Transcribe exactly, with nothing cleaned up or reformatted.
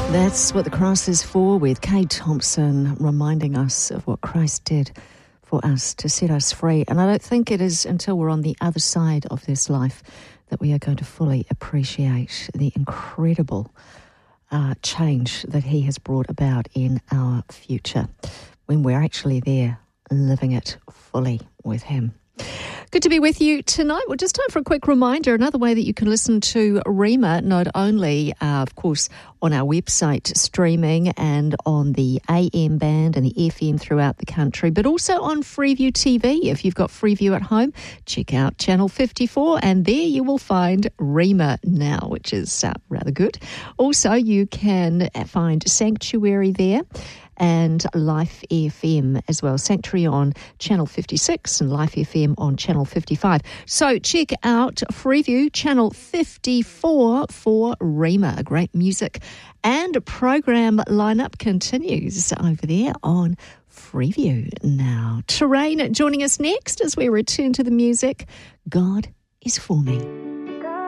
That's what the cross is for, with Kate Thompson reminding us of what Christ did for us to set us free. And I don't think it is until we're on the other side of this life that we are going to fully appreciate the incredible uh, change that he has brought about in our future, when we're actually there living it fully with him. Good to be with you tonight. Well, just time for a quick reminder. Another way that you can listen to Rhema, not only, uh, of course, on our website streaming and on the A M band and the F M throughout the country, but also on Freeview T V. If you've got Freeview at home, check out Channel fifty-four, and there you will find Rhema Now, which is uh, rather good. Also, you can find Sanctuary there, and Life F M as well. Sanctuary on Channel fifty-six and Life F M on Channel fifty-five. So check out Freeview Channel fifty-four for Rhema. Great music and a program lineup continues over there on Freeview now. Terrain joining us next as we return to the music. God is for me.